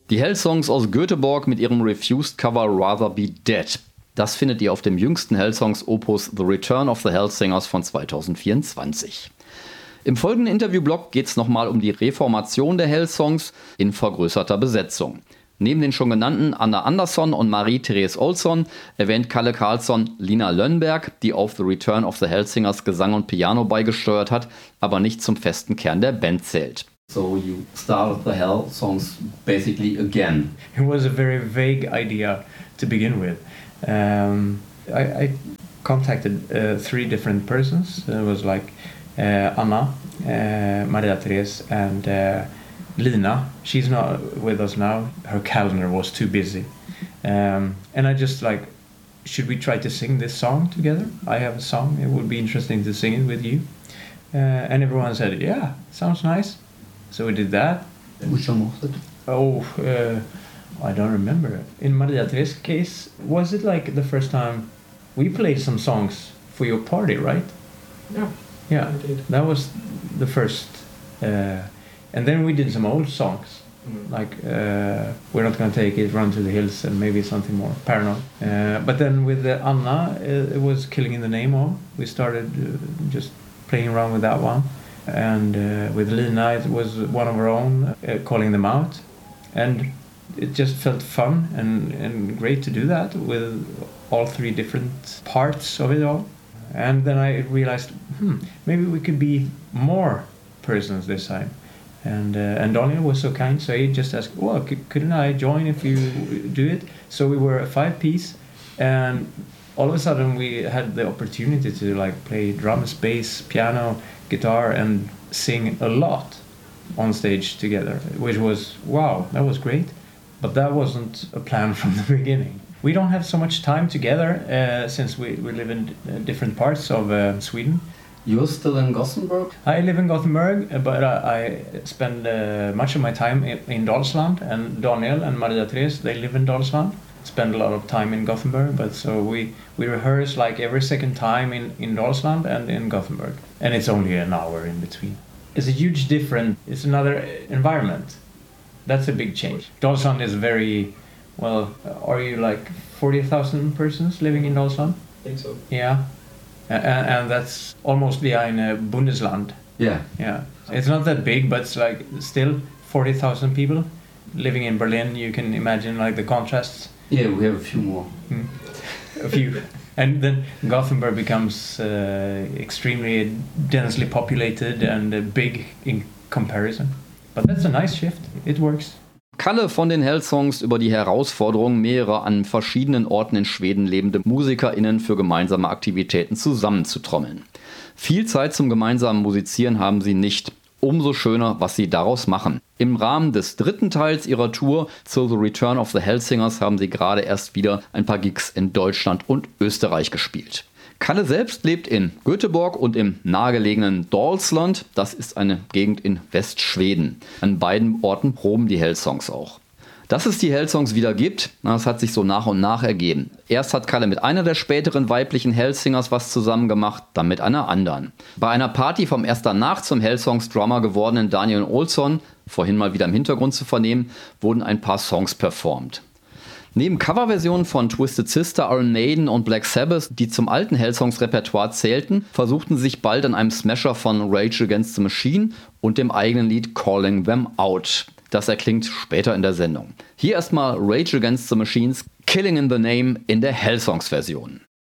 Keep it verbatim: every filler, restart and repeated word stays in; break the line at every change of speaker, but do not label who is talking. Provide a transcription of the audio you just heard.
Die Hellsongs aus Göteborg mit ihrem Refused-Cover Rather Be Dead. Das findet ihr auf dem jüngsten Hellsongs-Opus The Return of the Hellsingers von zweitausendvierundzwanzig. Im folgenden Interviewblock geht es nochmal um die Reformation der Hellsongs in vergrößerter Besetzung. Neben den schon genannten Anna Andersson und Marie-Therese Olsson erwähnt Kalle Karlsson Lina Lönnberg, die auf The Return of the Hellsingers Gesang und Piano beigesteuert hat, aber nicht zum festen Kern der Band zählt.
So you started the Hellsongs basically again.
It was a very vague idea to begin with. Um, I, I contacted uh, three different persons. It was like uh, Anna, uh, Maria Therese, and uh, Lina. She's not with us now. Her calendar was too busy. Um, and I just like, should we try to sing this song together? I have a song. It would be interesting to sing it with you. Uh, and everyone said, yeah, sounds nice. So we did that.
Which song was it?
Oh, uh, I don't remember. In Maria Therese's case, was it like the first time we played some songs for your party, right?
Yeah.
Yeah,
I did.
that was the first. Uh, and then we did some old songs,
Mm.
like uh, We're Not Gonna Take It, Run to the Hills, and maybe something more, Paranoid. Uh, but then with uh, Anna, uh, it was Killing in the Name of. We started uh, just playing around with that one. And uh, with Lina, it was one of our own, uh, Calling Them Out. And it just felt fun and, and great to do that with all three different parts of it all. And then I realized, hmm, maybe we could be more persons this time. And uh, and Daniel was so kind, so he just asked, well, c- couldn't I join if you do it? So we were a five-piece, and all of a sudden we had the opportunity to like play drums, bass, piano, guitar, and sing a lot on stage together, which was, wow, that was great. But that wasn't a plan from the beginning. We don't have so much time together uh, since we, we live in uh, different parts of uh, Sweden.
You're still in Gothenburg?
I live in Gothenburg, uh, but I, I spend uh, much of my time in, in Dalsland, and Daniel and Maria Therese, they live in Dalsland. Spend a lot of time in Gothenburg, but so we, we rehearse like every second time in, in Dalsland and in Gothenburg. And it's only an hour in between. It's a huge difference. It's another environment. That's a big change. Dalsland is very, well, are you like forty thousand persons living in Dalsland?
I think so.
Yeah. And, and that's almost behind uh, Bundesland.
Yeah.
Yeah. It's not that big, but it's like still forty thousand people living in Berlin. You can imagine like the contrasts.
Yeah, we have a few more.
Mm. A few. And then Gothenburg becomes uh, extremely densely populated and uh, big in comparison. But that's a nice shift. It works.
Kalle von den Hellsongs über die Herausforderung, mehrere an verschiedenen Orten in Schweden lebende MusikerInnen für gemeinsame Aktivitäten zusammenzutrommeln. Viel Zeit zum gemeinsamen Musizieren haben sie nicht. Umso schöner, was sie daraus machen. Im Rahmen des dritten Teils ihrer Tour zu The Return of the Hellsingers haben sie gerade erst wieder ein paar Gigs in Deutschland und Österreich gespielt. Kalle selbst lebt in Göteborg und im nahegelegenen Dalsland. Das ist eine Gegend in Westschweden. An beiden Orten proben die Hellsongs auch. Dass es die Hellsongs wieder gibt, das hat sich so nach und nach ergeben. Erst hat Kalle mit einer der späteren weiblichen Hellsingers was zusammen gemacht, dann mit einer anderen. Bei einer Party vom erst danach zum Hellsongs-Drummer gewordenen Daniel Olsson, vorhin mal wieder im Hintergrund zu vernehmen, wurden ein paar Songs performt. Neben Coverversionen von Twisted Sister, Iron Maiden und Black Sabbath, die zum alten Hellsongs-Repertoire zählten, versuchten sie sich bald an einem Smasher von Rage Against the Machine und dem eigenen Lied Calling Them Out. Das erklingt später in der Sendung. Hier erstmal Rage Against the Machines Killing in the Name in der Hellsongs-Version.